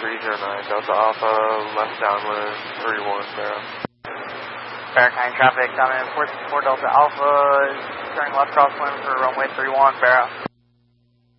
309, Delta Alpha, left downwind, 31, Barrow. Barracuda traffic, down in 464 Delta Alpha, turning left crosswind for runway 31, Barrow.